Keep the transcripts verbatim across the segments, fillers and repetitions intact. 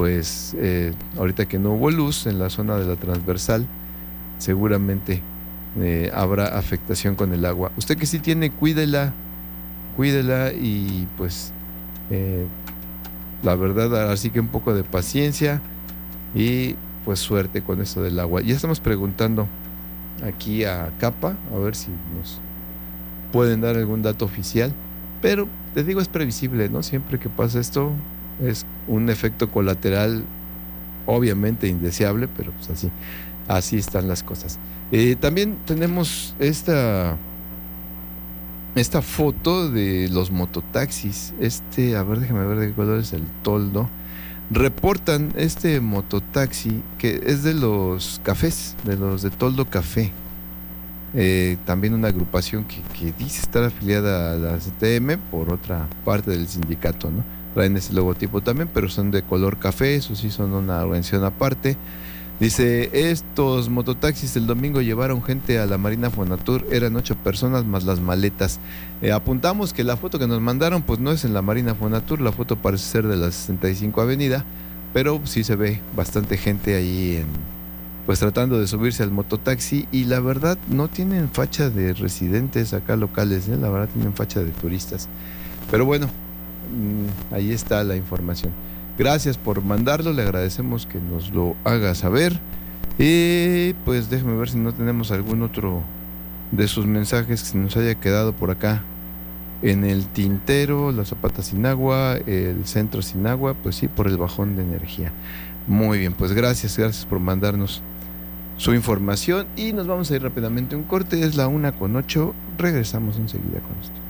pues eh, ahorita que no hubo luz en la zona de la transversal, seguramente eh, habrá afectación con el agua. Usted que sí tiene, cuídela, cuídela y pues eh, la verdad, así que un poco de paciencia y pues suerte con esto del agua. Ya estamos preguntando aquí a CAPA a ver si nos pueden dar algún dato oficial, pero te digo, es previsible, ¿no? Siempre que pasa esto es un efecto colateral obviamente indeseable, pero pues así así están las cosas. Eh, también tenemos esta esta foto de los mototaxis. Este, a ver, déjame ver de qué color es el toldo. Reportan este mototaxi que es de los cafés, de los de Toldo Café. Eh, también una agrupación que, que dice estar afiliada a la C T M por otra parte del sindicato, ¿no? Traen ese logotipo también, pero son de color café, eso sí son una organización aparte. Dice, estos mototaxis el domingo llevaron gente a la Marina Fonatur, eran ocho personas más las maletas. Eh, apuntamos que la foto que nos mandaron pues no es en la Marina Fonatur, la foto parece ser de la sesenta y cinco Avenida, pero sí se ve bastante gente ahí en, pues tratando de subirse al mototaxi, y la verdad no tienen facha de residentes acá locales, ¿eh? La verdad tienen facha de turistas. Pero bueno, mmm, ahí está la información. Gracias por mandarlo, le agradecemos que nos lo haga saber. Y pues déjeme ver si no tenemos algún otro de sus mensajes que se nos haya quedado por acá en el tintero. La Zapata sin agua, el centro sin agua, pues sí, por el bajón de energía. Muy bien, pues gracias, gracias por mandarnos su información y nos vamos a ir rápidamente a un corte. Es la una con ocho, regresamos enseguida con esto.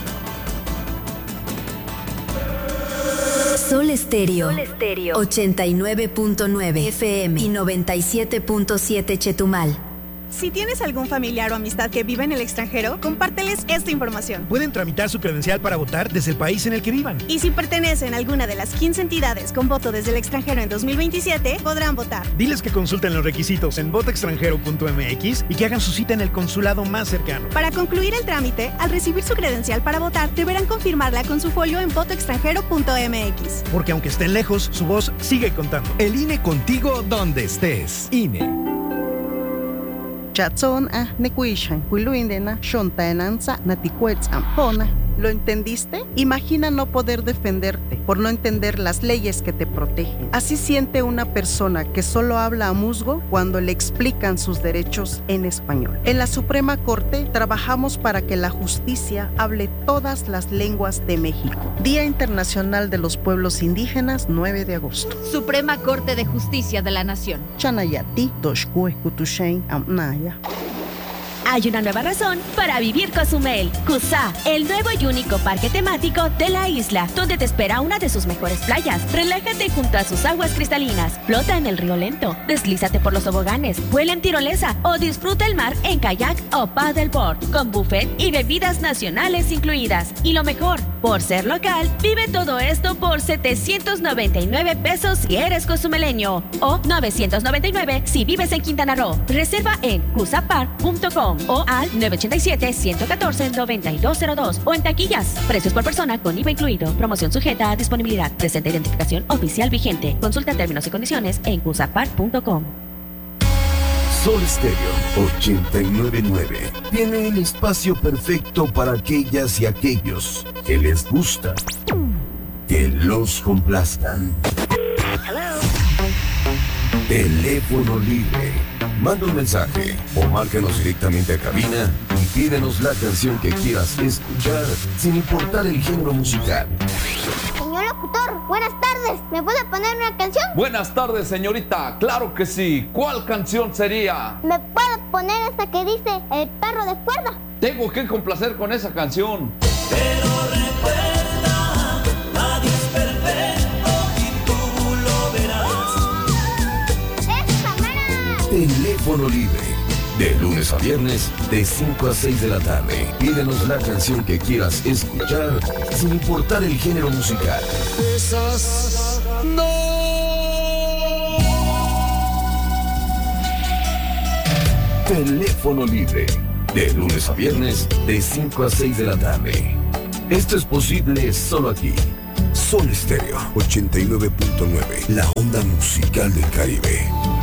Sol Estéreo, Sol Estéreo, ochenta y nueve punto nueve F M y noventa y siete punto siete Chetumal. Si tienes algún familiar o amistad que vive en el extranjero, compárteles esta información. Pueden tramitar su credencial para votar desde el país en el que vivan. Y si pertenecen a alguna de las quince entidades con voto desde el extranjero en dos mil veintisiete, podrán votar. Diles que consulten los requisitos en voto extranjero punto m x y que hagan su cita en el consulado más cercano. Para concluir el trámite, al recibir su credencial para votar, deberán confirmarla con su folio en voto extranjero punto m x. Porque aunque estén lejos, su voz sigue contando. El I N E contigo donde estés. I N E. Chatson ah nekuishan kuiluindena shontaenanza natikuetzam pona. ¿Lo entendiste? Imagina no poder defenderte por no entender las leyes que te protegen. Así siente una persona que solo habla a musgo cuando le explican sus derechos en español. En la Suprema Corte trabajamos para que la justicia hable todas las lenguas de México. Día Internacional de los Pueblos Indígenas, nueve de agosto. Suprema Corte de Justicia de la Nación. Chanayati, Toshkue, Kutushen, Amnaya. Hay una nueva razón para vivir Cozumel. Cusá, el nuevo y único parque temático de la isla, donde te espera una de sus mejores playas. Relájate junto a sus aguas cristalinas, flota en el río lento, deslízate por los toboganes, vuela en tirolesa o disfruta el mar en kayak o paddleboard, con buffet y bebidas nacionales incluidas. Y lo mejor, por ser local, vive todo esto por setecientos noventa y nueve pesos si eres cozumeleño o novecientos noventa y nueve si vives en Quintana Roo. Reserva en cusapar punto com o al nueve ocho siete, uno uno cuatro, nueve dos cero dos o en taquillas. Precios por persona con I V A incluido. Promoción sujeta a disponibilidad. Presente identificación oficial vigente. Consulta términos y condiciones en cusapar punto com. Sol Estéreo ochenta y nueve punto nueve tiene el espacio perfecto para aquellas y aquellos que les gusta que los complazcan. Teléfono libre. Manda un mensaje o márcanos directamente a cabina y pídenos la canción que quieras escuchar sin importar el género musical. Señor locutor, buenas tardes. ¿Me puede poner una canción? Buenas tardes, señorita. Claro que sí. ¿Cuál canción sería? ¿Me puede poner esa que dice El perro de cuerda? Tengo que complacer con esa canción. Pero recuerda, nadie es perfecto y tú lo verás. ¡Esa mera! Teléfono libre. De lunes a viernes, de cinco a seis de la tarde. Pídenos la canción que quieras escuchar, sin importar el género musical. Esas no. Teléfono libre. De lunes a viernes, de cinco a seis de la tarde. Esto es posible solo aquí. Sol Estéreo ochenta y nueve punto nueve, la onda musical del Caribe.